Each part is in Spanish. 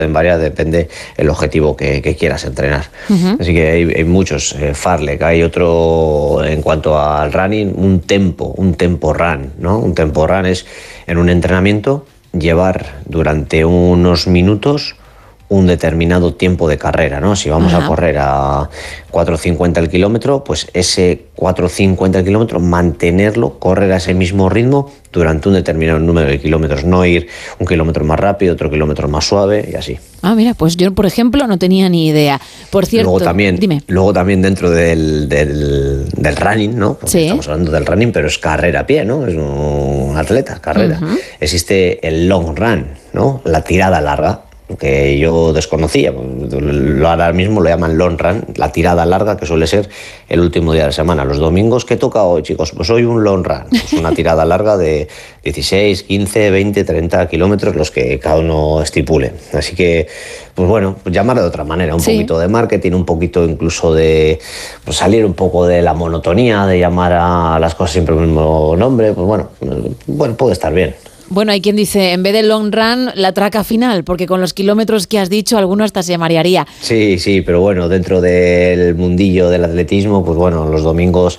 En varias depende el objetivo que quieras entrenar. Así que hay muchos. Farlek, hay otro en cuanto al running, un tempo run, ¿no? Un tempo run es en un entrenamiento llevar durante unos minutos un determinado tiempo de carrera, ¿no? Si vamos a correr a 4.50 el kilómetro, pues ese 4.50 el kilómetro, mantenerlo, correr a ese mismo ritmo durante un determinado número de kilómetros, no ir un kilómetro más rápido, otro kilómetro más suave y así. Ah, mira, pues yo, por ejemplo, no tenía ni idea. Por cierto, luego también dentro del running, ¿no? Porque sí, estamos hablando del running, pero es carrera a pie, ¿no? Es un atleta, carrera. Existe el long run, ¿no? La tirada larga, que yo desconocía. Ahora mismo lo llaman long run, la tirada larga, que suele ser el último día de la semana. Los domingos, ¿qué toca hoy, chicos? Pues hoy un long run, pues una tirada larga de 16, 15, 20, 30 kilómetros, los que cada uno estipule. Así que, pues bueno, pues llamarlo de otra manera, un poquito de marketing, un poquito incluso de pues salir un poco de la monotonía, de llamar a las cosas siempre el mismo nombre. Pues bueno, puede estar bien. Bueno, hay quien dice, en vez de long run, la traca final, porque con los kilómetros que has dicho, alguno hasta se marearía. Sí, pero bueno, dentro del mundillo del atletismo, pues bueno, los domingos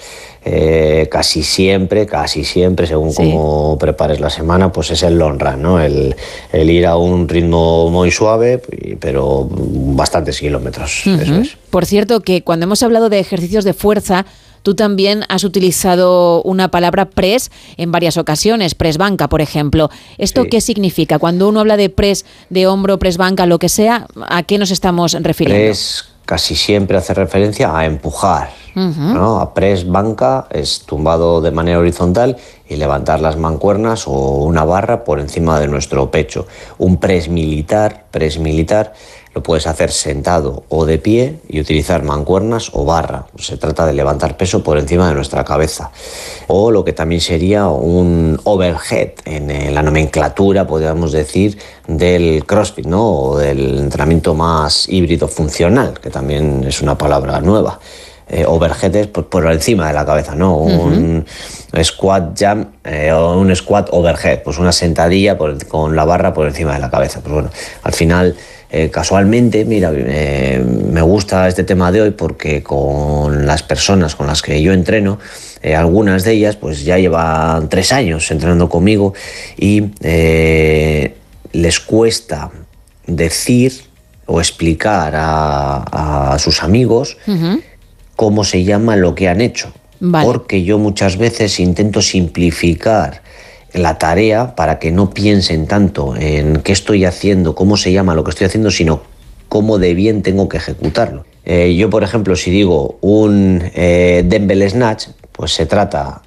casi siempre, según cómo prepares la semana, pues es el long run, ¿no? El ir a un ritmo muy suave, pero bastantes kilómetros, eso es. Por cierto, que cuando hemos hablado de ejercicios de fuerza, tú también has utilizado una palabra press en varias ocasiones, press banca, por ejemplo. ¿Esto qué significa? Cuando uno habla de press de hombro, press banca, lo que sea, ¿a qué nos estamos refiriendo? Press casi siempre hace referencia a empujar, ¿no? A press banca es tumbado de manera horizontal y levantar las mancuernas o una barra por encima de nuestro pecho. Un press militar lo puedes hacer sentado o de pie y utilizar mancuernas o barra. Se trata de levantar peso por encima de nuestra cabeza. O lo que también sería un overhead, en la nomenclatura, podríamos decir, del CrossFit, ¿no? O del entrenamiento más híbrido funcional, que también es una palabra nueva. Overhead es por encima de la cabeza, ¿no? Un squat jump o un squat overhead, pues una sentadilla con la barra por encima de la cabeza. Pues bueno, al final, casualmente, mira, me gusta este tema de hoy porque con las personas con las que yo entreno, algunas de ellas pues ya llevan 3 años entrenando conmigo y les cuesta decir o explicar a sus amigos cómo se llama lo que han hecho. Vale. Porque yo muchas veces intento simplificar la tarea para que no piensen tanto en qué estoy haciendo, cómo se llama lo que estoy haciendo, sino cómo de bien tengo que ejecutarlo. Yo, por ejemplo, si digo un dumbbell snatch, pues se trata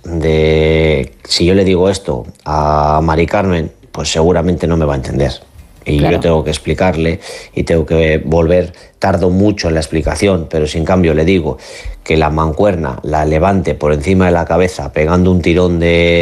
de, si yo le digo esto a Mari Carmen, pues seguramente no me va a entender. Y yo tengo que explicarle y tengo que tardo mucho en la explicación, pero si en cambio le digo que la mancuerna la levante por encima de la cabeza pegando un tirón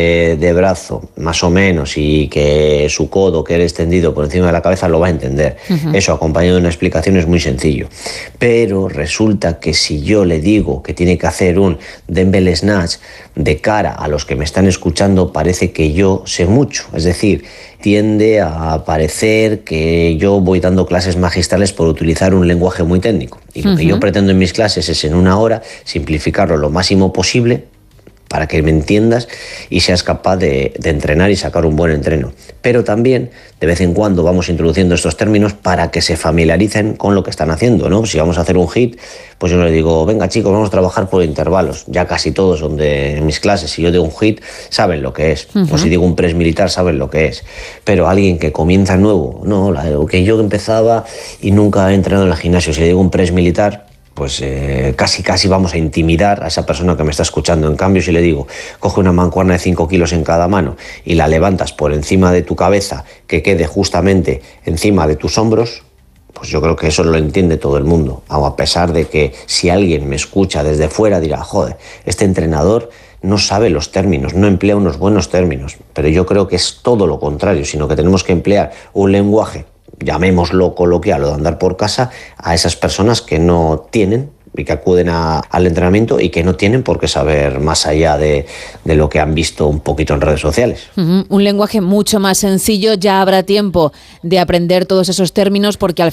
de brazo más o menos y que su codo quede extendido por encima de la cabeza, lo va a entender. Eso acompañado de una explicación es muy sencillo. Pero resulta que si yo le digo que tiene que hacer un dumbbell snatch, de cara a los que me están escuchando parece que yo sé mucho, es decir, tiende a parecer que yo voy dando clases magistrales por utilizar un lenguaje muy técnico. Y lo que yo pretendo en mis clases es en una hora simplificarlo lo máximo posible para que me entiendas y seas capaz de entrenar y sacar un buen entreno. Pero también, de vez en cuando, vamos introduciendo estos términos para que se familiaricen con lo que están haciendo, ¿no? Si vamos a hacer un HIIT, pues yo les digo, venga chicos, vamos a trabajar por intervalos. Ya casi todos en mis clases, si yo digo un HIIT, saben lo que es. O si digo un press militar, saben lo que es. Pero alguien que comienza nuevo, no, que yo empezaba y nunca he entrenado en el gimnasio, si le digo un press militar, pues casi vamos a intimidar a esa persona que me está escuchando. En cambio, si le digo, coge una mancuerna de 5 kilos en cada mano y la levantas por encima de tu cabeza, que quede justamente encima de tus hombros, pues yo creo que eso lo entiende todo el mundo. A pesar de que si alguien me escucha desde fuera dirá, joder, este entrenador no sabe los términos, no emplea unos buenos términos. Pero yo creo que es todo lo contrario, sino que tenemos que emplear un lenguaje, llamémoslo coloquial o de andar por casa, a esas personas que no tienen y que acuden al entrenamiento y que no tienen por qué saber más allá de lo que han visto un poquito en redes sociales. Un lenguaje mucho más sencillo, ya habrá tiempo de aprender todos esos términos porque al